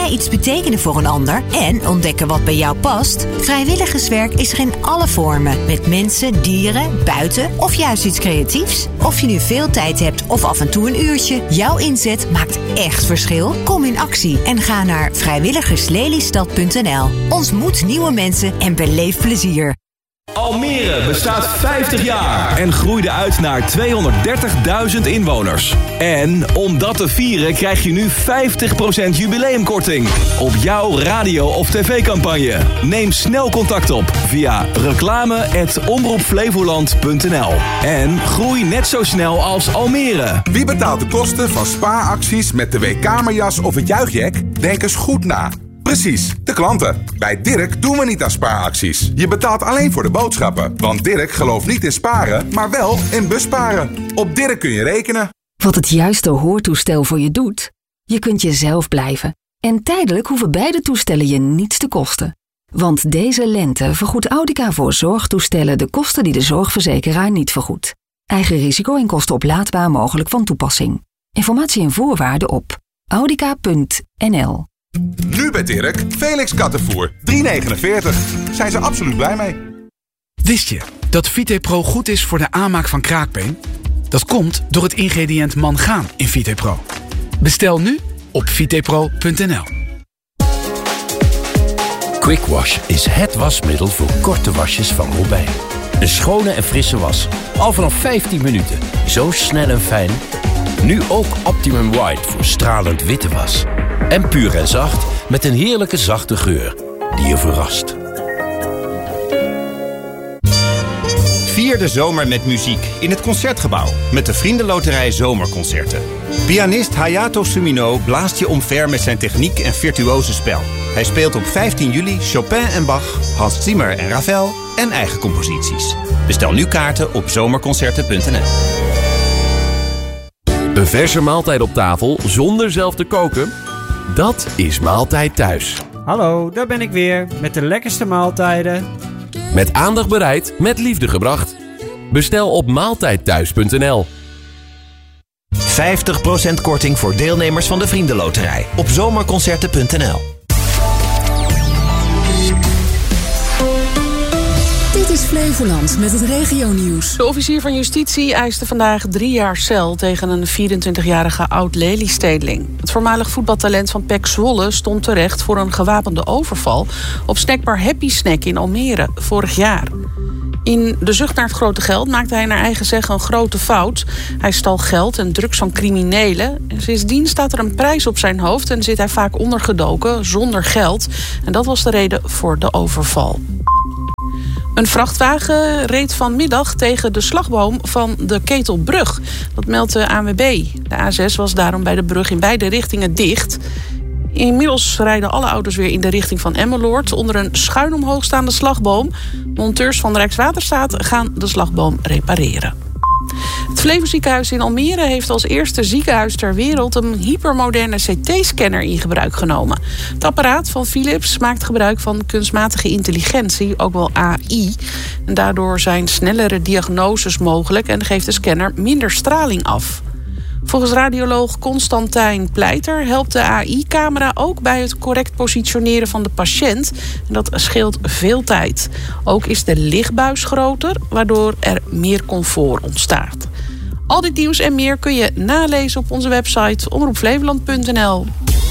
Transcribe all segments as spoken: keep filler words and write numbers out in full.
jij iets betekenen voor een ander en ontdekken wat bij jou past? Vrijwilligerswerk is er in alle vormen. Met mensen, dieren, buiten of juist iets creatiefs. Of je nu veel tijd hebt of af en toe een uurtje. Jouw inzet maakt echt verschil. Kom in actie en ga naar vrijwilligerslelystad punt n l. Ontmoet nieuwe mensen en beleef plezier. Almere bestaat vijftig jaar en groeide uit naar tweehonderddertigduizend inwoners. En om dat te vieren krijg je nu vijftig procent jubileumkorting op jouw radio- of tv-campagne. Neem snel contact op via reclame at omroep flevoland punt n l. En groei net zo snel als Almere. Wie betaalt de kosten van spaaracties met de Weekkamerjas of het Juichjack? Denk eens goed na. Precies, de klanten. Bij Dirk doen we niet aan spaaracties. Je betaalt alleen voor de boodschappen. Want Dirk gelooft niet in sparen, maar wel in busparen. Op Dirk kun je rekenen. Wat het juiste hoortoestel voor je doet? Je kunt jezelf blijven. En tijdelijk hoeven beide toestellen je niets te kosten. Want deze lente vergoedt Audica voor zorgtoestellen de kosten die de zorgverzekeraar niet vergoedt. Eigen risico en kosten oplaadbaar mogelijk van toepassing. Informatie en voorwaarden op audica punt n l. Nu bij Dirk, Felix kattenvoer, drie negenenveertig. Zijn ze absoluut blij mee. Wist je dat VitePro goed is voor de aanmaak van kraakbeen? Dat komt door het ingrediënt mangaan in VitePro. Bestel nu op vitepro punt n l. Quick Wash is het wasmiddel voor korte wasjes van Robijn. Een schone en frisse was, al vanaf vijftien minuten. Zo snel en fijn. Nu ook Optimum White voor stralend witte was. En puur en zacht met een heerlijke zachte geur die je verrast. Vier de zomer met muziek in het Concertgebouw met de Vriendenloterij Zomerconcerten. Pianist Hayato Sumino blaast je omver met zijn techniek en virtuose spel. Hij speelt op vijftien juli Chopin en Bach, Hans Zimmer en Ravel en eigen composities. Bestel nu kaarten op zomerconcerten punt n l. Een verse maaltijd op tafel zonder zelf te koken? Dat is Maaltijd Thuis. Hallo, daar ben ik weer met de lekkerste maaltijden. Met aandacht bereid, met liefde gebracht. Bestel op maaltijd thuis punt n l. vijftig procent korting voor deelnemers van de Vriendenloterij op zomerconcerten punt n l. Dit is Flevoland met het regionieuws. De officier van justitie eiste vandaag drie jaar cel tegen een vierentwintigjarige oud-Lelystedeling. Het voormalig voetbaltalent van P E C Zwolle stond terecht voor een gewapende overval op snackbar Happy Snack in Almere vorig jaar. In de zucht naar het grote geld maakte hij naar eigen zeggen een grote fout. Hij stal geld en drugs van criminelen. En sindsdien staat er een prijs op zijn hoofd en zit hij vaak ondergedoken zonder geld. En dat was de reden voor de overval. Een vrachtwagen reed vanmiddag tegen de slagboom van de Ketelbrug. Dat meldt de A N W B. De A zes was daarom bij de brug in beide richtingen dicht. Inmiddels rijden alle auto's weer in de richting van Emmeloord onder een schuin omhoog staande slagboom. Monteurs van Rijkswaterstaat gaan de slagboom repareren. Het Flevoziekenhuis in Almere heeft als eerste ziekenhuis ter wereld een hypermoderne C T-scanner in gebruik genomen. Het apparaat van Philips maakt gebruik van kunstmatige intelligentie, ook wel A I. En daardoor zijn snellere diagnoses mogelijk en geeft de scanner minder straling af. Volgens radioloog Constantijn Pleiter helpt de A I-camera ook bij het correct positioneren van de patiënt. En dat scheelt veel tijd. Ook is de lichtbuis groter, waardoor er meer comfort ontstaat. Al dit nieuws en meer kun je nalezen op onze website omroep flevoland punt n l.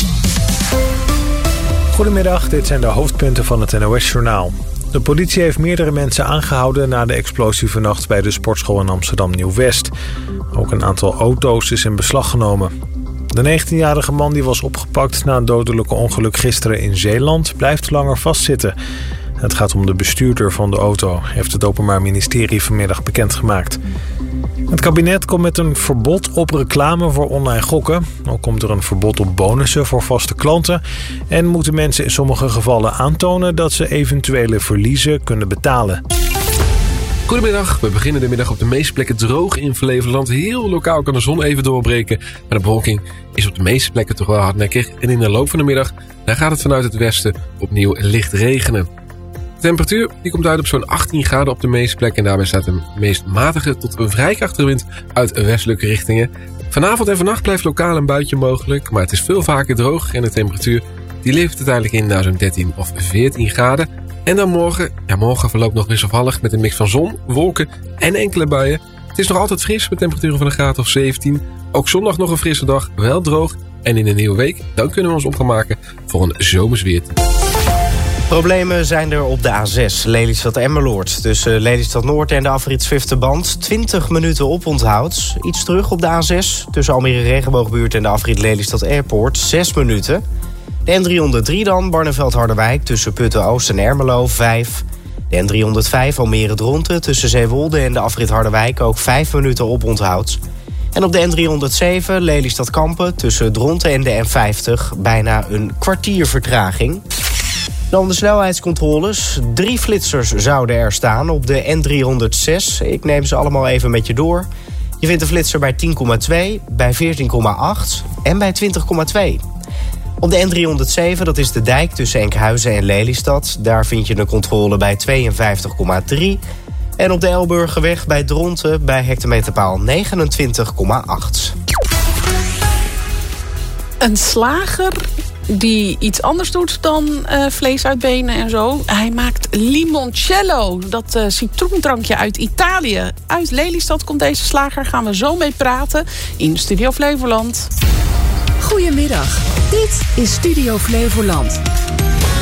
Goedemiddag, dit zijn de hoofdpunten van het N O S-journaal. De politie heeft meerdere mensen aangehouden na de explosie vannacht bij de sportschool in Amsterdam Nieuw-West. Ook een aantal auto's is in beslag genomen. De negentienjarige man die was opgepakt na een dodelijke ongeluk gisteren in Zeeland blijft langer vastzitten. Het gaat om de bestuurder van de auto, heeft het Openbaar Ministerie vanmiddag bekendgemaakt. Het kabinet komt met een verbod op reclame voor online gokken. Ook komt er een verbod op bonussen voor vaste klanten. En moeten mensen in sommige gevallen aantonen dat ze eventuele verliezen kunnen betalen. Goedemiddag, we beginnen de middag op de meeste plekken droog in Flevoland. Heel lokaal kan de zon even doorbreken, maar de bewolking is op de meeste plekken toch wel hardnekkig. En in de loop van de middag dan gaat het vanuit het westen opnieuw licht regenen. De temperatuur die komt uit op zo'n achttien graden op de meeste plekken. En daarbij staat een meest matige tot een vrij krachtige wind uit westelijke richtingen. Vanavond en vannacht blijft lokaal een buitje mogelijk, maar het is veel vaker droog en de temperatuur die levert uiteindelijk in naar zo'n dertien of veertien graden. En dan morgen, ja morgen verloopt nog wisselvallig met een mix van zon, wolken en enkele buien. Het is nog altijd fris met temperaturen van een graad of zeventien. Ook zondag nog een frisse dag, wel droog. En in een nieuwe week, dan kunnen we ons op gaan maken voor een zomers weer. Problemen zijn er op de A zes, Lelystad-Emmeloord. Tussen Lelystad Noord en de afrit Zwifterband. twintig minuten oponthoud. Iets terug op de A zes, tussen Almere Regenboogbuurt en de afrit Lelystad Airport. zes minuten. De N driehonderddrie dan, Barneveld-Harderwijk, tussen Putten-Oost en Ermelo, vijf. De N driehonderdvijf, Almere-Dronten, tussen Zeewolde en de afrit Harderwijk, ook vijf minuten oponthoud. En op de N driehonderdzeven, Lelystad-Kampen, tussen Dronten en de N vijftig, bijna een kwartier vertraging. Dan de snelheidscontroles. Drie flitsers zouden er staan op de N driehonderdzes. Ik neem ze allemaal even met je door. Je vindt de flitser bij tien komma twee, bij veertien komma acht en bij twintig komma twee. Op de N driehonderdzeven, dat is de dijk tussen Enkhuizen en Lelystad. Daar vind je een controle bij tweeënvijftig komma drie. En op de Elburgerweg bij Dronten bij hectometerpaal negenentwintig komma acht. Een slager die iets anders doet dan uh, vlees uit benen en zo. Hij maakt limoncello, dat uh, citroendrankje uit Italië. Uit Lelystad komt deze slager, gaan we zo mee praten in Studio Flevoland. Goedemiddag, dit is Studio Flevoland.